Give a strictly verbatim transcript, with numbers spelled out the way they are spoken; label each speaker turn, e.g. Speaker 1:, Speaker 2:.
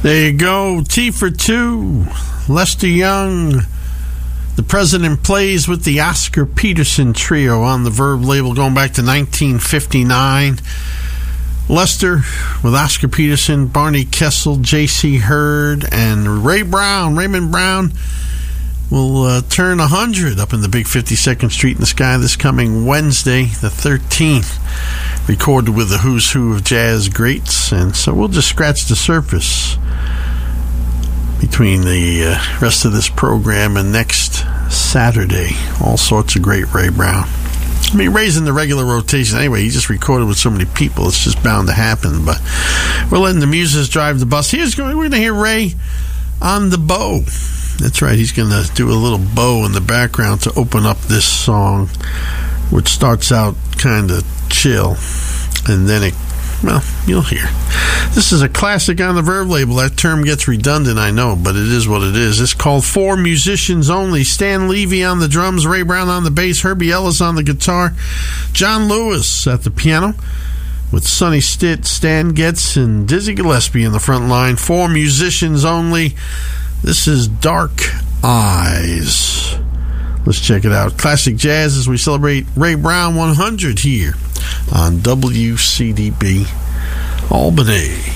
Speaker 1: There you go. T for two. Lester Young. The President Plays with the Oscar Peterson Trio on the Verve label going back to nineteen fifty-nine. Lester with Oscar Peterson, Barney Kessel, J C Hurd, and Ray Brown. Raymond Brown will uh, turn one hundred up in the big fifty-second Street in the Sky this coming Wednesday, the thirteenth. Recorded with the who's who of jazz greats. And so we'll just scratch the surface between the uh, rest of this program and next Saturday. All sorts of great Ray Brown. I mean, Ray's in the regular rotation anyway. He just recorded with so many people. It's just bound to happen. But we're letting the muses drive the bus. Here's going, we're going to hear Ray on the bow. That's right. He's going to do a little bow in the background to open up this song, which starts out kind of chill. And then it, well, you'll hear. This is a classic on the Verve label. That term gets redundant, I know, but it is what it is. It's called For Musicians Only. Stan Levy on the drums, Ray Brown on the bass, Herbie Ellis on the guitar, John Lewis at the piano, with Sonny Stitt, Stan Getz, and Dizzy Gillespie in the front line. For Musicians Only. This is Dark Eyes. Let's check it out. Classic jazz as we celebrate Ray Brown one hundred here on W C D B Albany.